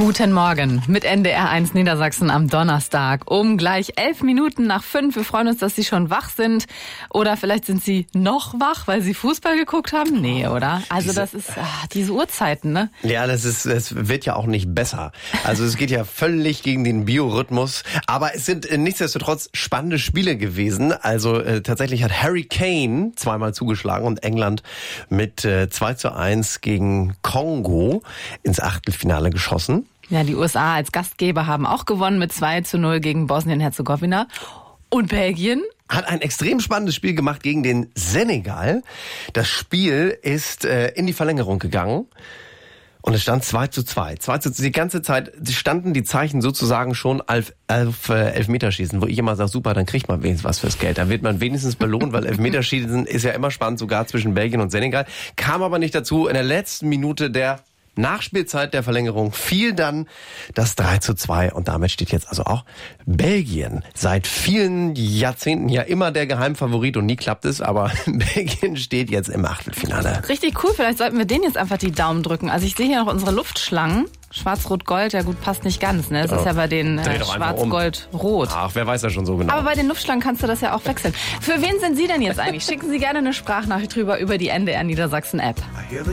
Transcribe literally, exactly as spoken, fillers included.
Guten Morgen mit N D R eins Niedersachsen am Donnerstag um gleich elf Minuten nach fünf. Wir freuen uns, dass Sie schon wach sind. Oder vielleicht sind Sie noch wach, weil Sie Fußball geguckt haben? Nee, oder? Also diese, das ist ach, diese Uhrzeiten, ne? Ja, das ist, es wird ja auch nicht besser. Also es geht ja völlig gegen den Biorhythmus. Aber es sind äh, nichtsdestotrotz spannende Spiele gewesen. Also äh, tatsächlich hat Harry Kane zweimal zugeschlagen und England mit äh, zwei zu eins gegen Kongo ins Achtelfinale geschossen. Ja, die U S A als Gastgeber haben auch gewonnen mit zwei zu null gegen Bosnien-Herzegowina. Und Belgien hat ein extrem spannendes Spiel gemacht gegen den Senegal. Das Spiel ist äh, in die Verlängerung gegangen. Und es stand zwei zu zwei. zwei zu zwei. Die ganze Zeit standen die Zeichen sozusagen schon auf, auf äh, Elfmeterschießen, wo ich immer sage, super, dann kriegt man wenigstens was fürs Geld. Dann wird man wenigstens belohnt, weil Elfmeterschießen ist ja immer spannend, sogar zwischen Belgien und Senegal. Kam aber nicht dazu. In der letzten Minute der Nachspielzeit der Verlängerung fiel dann das drei zu zwei und damit steht jetzt also auch Belgien seit vielen Jahrzehnten ja immer der Geheimfavorit und nie klappt es, aber Belgien steht jetzt im Achtelfinale. Richtig cool, vielleicht sollten wir denen jetzt einfach die Daumen drücken. Also ich sehe hier noch unsere Luftschlangen. Schwarz-Rot-Gold, ja gut, passt nicht ganz, ne? Es ja. ist ja bei den äh, Schwarz-Gold-Rot. Um. Ach, wer weiß ja schon so genau. Aber bei den Luftschlangen kannst du das ja auch wechseln. Für wen sind Sie denn jetzt eigentlich? Schicken Sie gerne eine Sprachnachricht drüber über die N D R Niedersachsen App.